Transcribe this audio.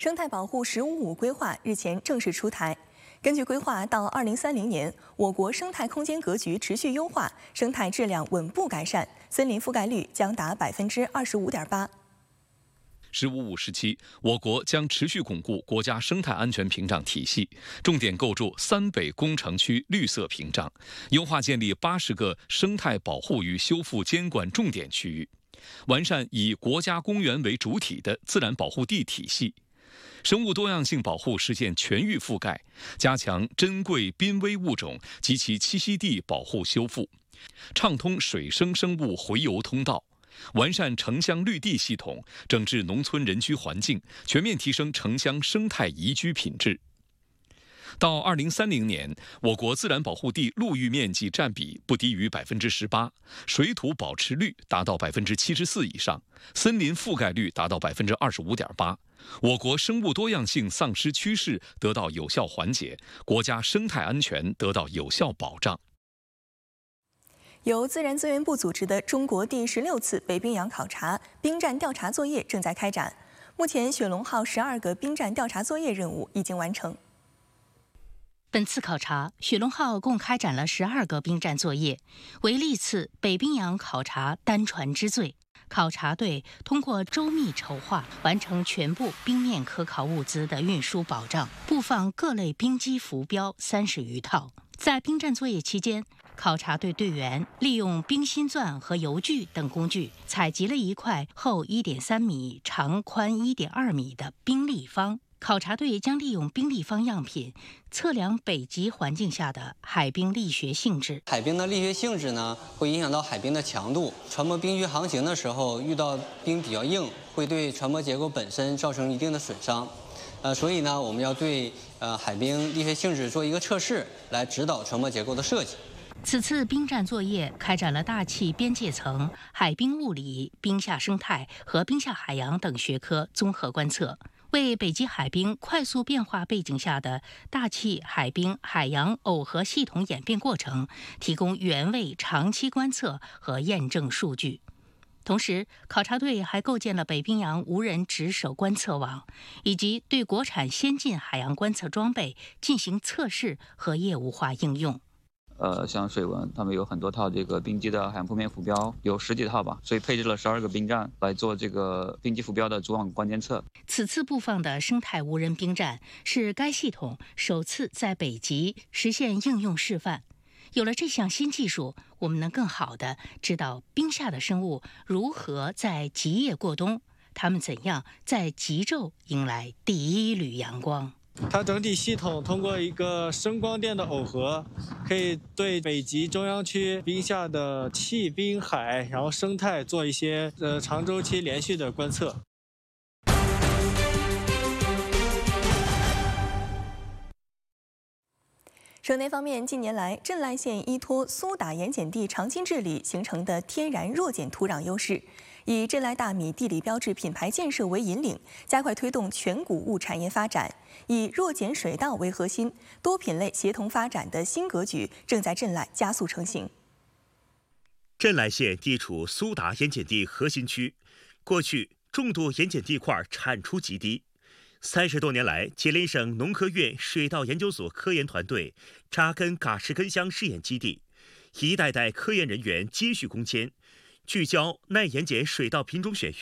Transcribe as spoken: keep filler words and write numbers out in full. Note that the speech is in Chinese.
生态保护“十五五”规划日前正式出台。根据规划，到二零三零年，我国生态空间格局持续优化，生态质量稳步改善，森林覆盖率将达百分之二十五点八。 十五五时期，我国将持续巩固国家生态安全屏障体系，重点构筑三北工程区绿色屏障，优化建立八十个生态保护与修复监管重点区域，完善以国家公园为主体的自然保护地体系，生物多样性保护实现全域覆盖，加强珍贵濒危物种及其栖息地保护修复，畅通水生生物洄游通道。 完善城乡绿地系统，整治农村人居环境，全面提升城乡生态宜居品质。到二零三零年，我国自然保护地陆域面积占比不低于百分之十八，水土保持率达到百分之七十四以上，森林覆盖率达到百分之二十五点八。我国生物多样性丧失趋势得到有效缓解，国家生态安全得到有效保障。 由自然资源部组织的中国第十六次北冰洋考察冰站调查作业正在开展。目前，雪龙号十二个冰站调查作业任务已经完成。 本次考察，雪龙号共开展了十二个冰站作业，为历次北冰洋考察单船之最。考察队通过周密筹划，完成全部冰面可考物资的运输保障，布放各类冰机浮标三十余套。在冰站作业期间， 考察队队员利用冰心钻和油锯等工具，采集了一块厚一点三米、长宽一点二米的冰立方。考察队将利用冰立方样品测量北极环境下的海冰力学性质。 海冰的力学性质呢，会影响到海冰的强度。船舶冰区航行的时候，遇到冰比较硬，会对船舶结构本身造成一定的损伤。 呃，所以呢，我们要对呃海冰力学性质做一个测试，来指导船舶结构的设计。 此次冰站作业开展了大气边界层、海冰物理、冰下生态和冰下海洋等学科综合观测，为北极海冰快速变化背景下的大气、海冰、海洋耦合系统演变过程提供原位长期观测和验证数据。 同时，考察队还构建了北冰洋无人值守观测网，以及对国产先进海洋观测装备进行测试和业务化应用。 呃，像水文，他们有很多套这个冰机的海洋铺面浮标，有十几套吧，所以配置了十二个冰站来做这个冰机浮标的主网观监测。 此次布放的生态无人冰站是该系统首次在北极实现应用示范。 有了这项新技术，我们能更好地知道冰下的生物如何在极夜过冬，它们怎样在极昼迎来第一缕阳光。 它整体系统通过一个声光电的耦合，可以对北极中央区冰下的气、冰、海，然后生态做一些呃长周期连续的观测。 省内方面，近年来，镇濑县依托苏打盐碱地长期治理形成的天然弱碱土壤优势，以镇濑大米地理标志品牌建设为引领，加快推动全谷物产业发展，以弱碱水稻为核心，多品类协同发展的新格局正在镇濑加速成型。 镇濑县地处苏打盐碱地核心区，过去众多盐碱地块产出极低。 三十多年来，吉林省农科院水稻研究所科研团队扎根嘎什根乡试验基地，一代代科研人员接续攻坚，聚焦耐盐碱水稻品种选育。